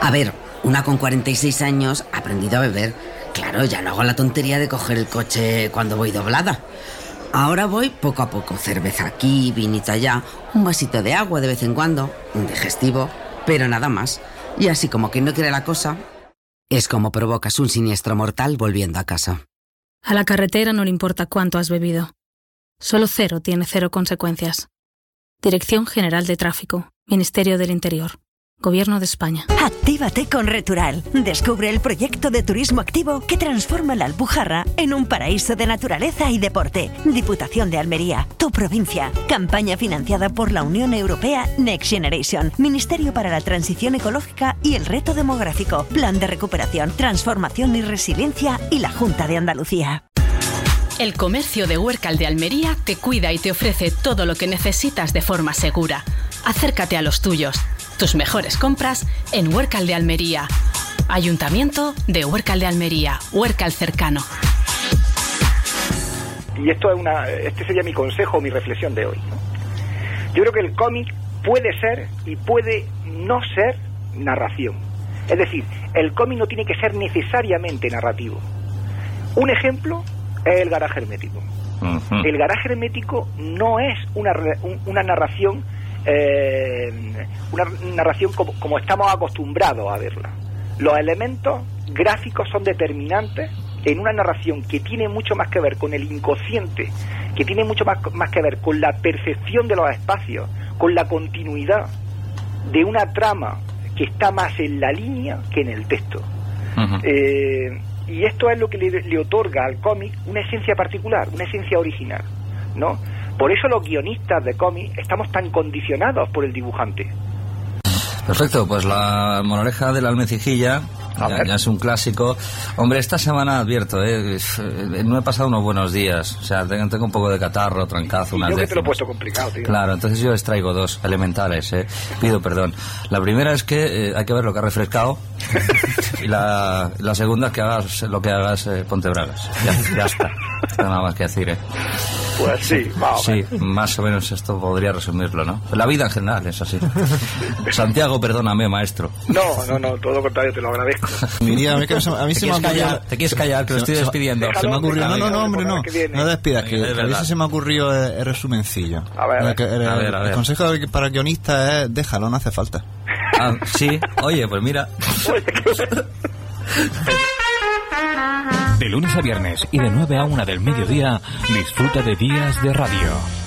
A ver, una con 46 años ha aprendido a beber. Claro, ya no hago la tontería de coger el coche cuando voy doblada. Ahora voy poco a poco, cerveza aquí, vinito allá, un vasito de agua de vez en cuando, un digestivo, pero nada más. Y así como quien no quiere la cosa, es como provocas un siniestro mortal volviendo a casa. A la carretera no le importa cuánto has bebido. Solo cero tiene cero consecuencias. Dirección General de Tráfico, Ministerio del Interior, Gobierno de España. Actívate con Retural. Descubre el proyecto de turismo activo que transforma la Alpujarra en un paraíso de naturaleza y deporte. Diputación de Almería, tu provincia. Campaña financiada por la Unión Europea Next Generation, Ministerio para la Transición Ecológica y el Reto Demográfico, Plan de Recuperación, Transformación y Resiliencia y la Junta de Andalucía. El comercio de Huércal de Almería te cuida y te ofrece todo lo que necesitas de forma segura. Acércate a los tuyos. Tus mejores compras en Huércal de Almería. Ayuntamiento de Huércal de Almería. Huércal cercano. Y este sería mi consejo, mi reflexión de hoy, ¿no? Yo creo que el cómic puede ser y puede no ser narración. Es decir, el cómic no tiene que ser necesariamente narrativo. Un ejemplo es el garaje hermético. Uh-huh. El garaje hermético no es una narración como estamos acostumbrados a verla. Los elementos gráficos son determinantes en una narración que tiene mucho más que ver con el inconsciente, que tiene mucho más que ver con la percepción de los espacios, con la continuidad de una trama que está más en la línea que en el texto. Uh-huh. Y esto es lo que le otorga al cómic una esencia particular, una esencia original, ¿no? Por eso los guionistas de cómic estamos tan condicionados por el dibujante. Perfecto, pues la moraleja de la almecijilla ya es un clásico. Hombre, esta semana advierto, no he pasado unos buenos días. O sea, tengo un poco de catarro, trancazo, unas yo que décimas. te lo he puesto complicado, tío. Claro, entonces yo les traigo dos elementales, pido perdón. La primera es que hay que ver lo que ha refrescado. Y la segunda es que hagas lo que hagas, ponte bragas. Ya está. No hay nada más que decir, Pues sí, vamos. Sí, más o menos esto podría resumirlo, ¿no? La vida en general es así. Santiago, perdóname, maestro. No, todo lo contrario, te lo agradezco. Miriam, a mí se me ha ocurrido... ¿Te quieres callar? Que lo estoy despidiendo. Se me ha ocurrido... No, hombre, no. No despidas, que a veces se me ha ocurrido el resumencillo. A ver. El consejo para guionista es déjalo, no hace falta. Ah, sí. Oye, pues mira. De lunes a viernes y de 9 a 1 del mediodía, disfruta de Días de Radio.